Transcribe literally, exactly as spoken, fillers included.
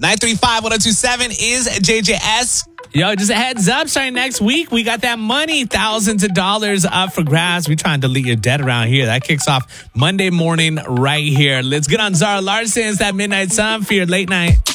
nine three five, one oh two seven is J J S. Yo, just a heads up, starting next week, we got that money, thousands of dollars up for grabs. We trying to delete your debt around here. That kicks off Monday morning right here. Let's get on Zara Larson. It's that Midnight Sun for your late night.